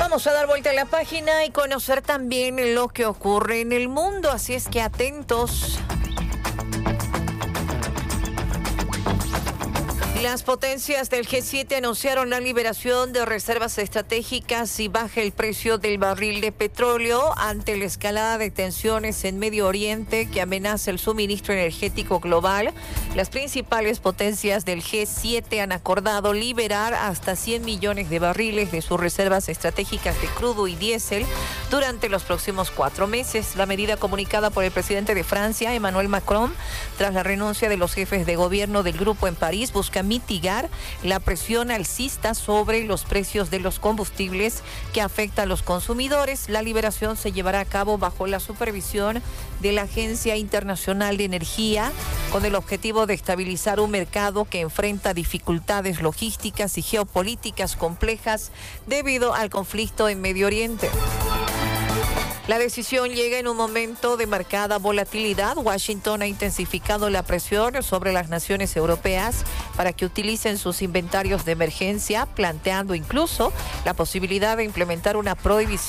Vamos a dar vuelta a la página y conocer también lo que ocurre en el mundo, así es que atentos. Las potencias del G7 anunciaron la liberación de reservas estratégicas y baja el precio del barril de petróleo ante la escalada de tensiones en Medio Oriente que amenaza el suministro energético global. Las principales potencias del G7 han acordado liberar hasta 100 millones de barriles de sus reservas estratégicas de crudo y diésel durante los próximos 4 meses. La medida comunicada por el presidente de Francia, Emmanuel Macron, tras la renuncia de los jefes de gobierno del grupo en París, busca mitigar la presión alcista sobre los precios de los combustibles que afecta a los consumidores. La liberación se llevará a cabo bajo la supervisión de la Agencia Internacional de Energía, con el objetivo de estabilizar un mercado que enfrenta dificultades logísticas y geopolíticas complejas debido al conflicto en Medio Oriente. La decisión llega en un momento de marcada volatilidad. Washington ha intensificado la presión sobre las naciones europeas para que utilicen sus inventarios de emergencia, planteando incluso la posibilidad de implementar una prohibición